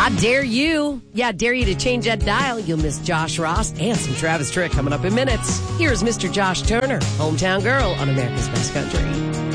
I dare you. Yeah, I dare you to change that dial. You'll miss Josh Ross and some Travis Tritt coming up in minutes. Here's Mr. Josh Turner, Hometown Girl on America's Best Country.